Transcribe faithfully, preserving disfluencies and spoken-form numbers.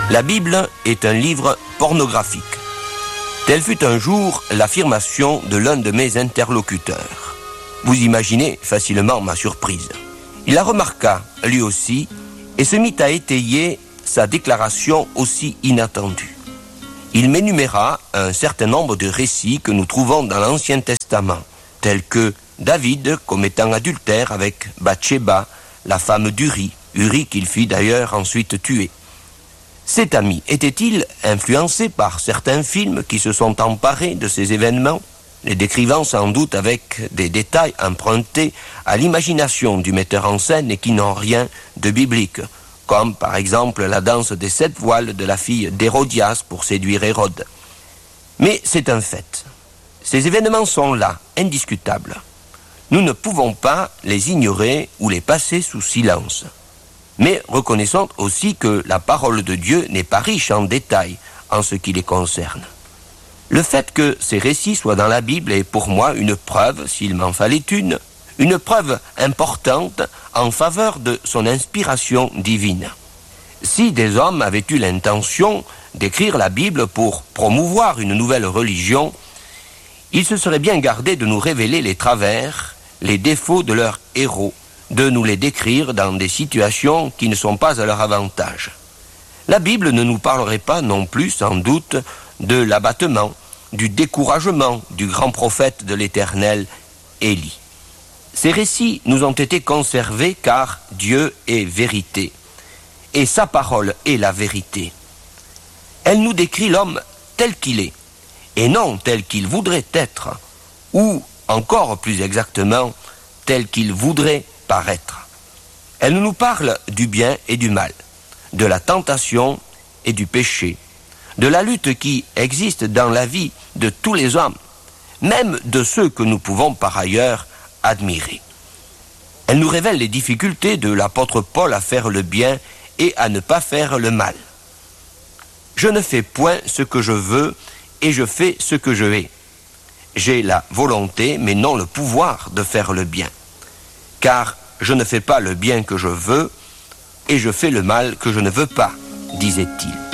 La Bible est un livre pornographique. Telle fut un jour l'affirmation de l'un de mes interlocuteurs. Vous imaginez facilement ma surprise. Il la remarqua, lui aussi, et se mit à étayer sa déclaration aussi inattendue. Il m'énuméra un certain nombre de récits que nous trouvons dans l'Ancien Testament, tels que David commettant adultère avec Bathsheba, la femme d'Uri, Uri qu'il fit d'ailleurs ensuite tuer. Cet ami était-il influencé par certains films qui se sont emparés de ces événements, les décrivant sans doute avec des détails empruntés à l'imagination du metteur en scène et qui n'ont rien de biblique, comme par exemple la danse des sept voiles de la fille d'Hérodias pour séduire Hérode. Mais c'est un fait. Ces événements sont là, indiscutables. Nous ne pouvons pas les ignorer ou les passer sous silence. Mais reconnaissons aussi que la parole de Dieu n'est pas riche en détails en ce qui les concerne. Le fait que ces récits soient dans la Bible est pour moi une preuve, s'il m'en fallait une, une preuve importante en faveur de son inspiration divine. Si des hommes avaient eu l'intention d'écrire la Bible pour promouvoir une nouvelle religion, ils se seraient bien gardés de nous révéler les travers, les défauts de leurs héros, de nous les décrire dans des situations qui ne sont pas à leur avantage. La Bible ne nous parlerait pas non plus, sans doute, de l'abattement, du découragement du grand prophète de l'Éternel, Élie. Ces récits nous ont été conservés car Dieu est vérité, et sa parole est la vérité. Elle nous décrit l'homme tel qu'il est, et non tel qu'il voudrait être, ou encore plus exactement, tel qu'il voudrait paraître. Elle nous parle du bien et du mal, de la tentation et du péché, de la lutte qui existe dans la vie de tous les hommes, même de ceux que nous pouvons par ailleurs admirer. Elle nous révèle les difficultés de l'apôtre Paul à faire le bien et à ne pas faire le mal. Je ne fais point ce que je veux et je fais ce que je hais. J'ai la volonté, mais non le pouvoir de faire le bien. Car je ne fais pas le bien que je veux, et je fais le mal que je ne veux pas, disait-il.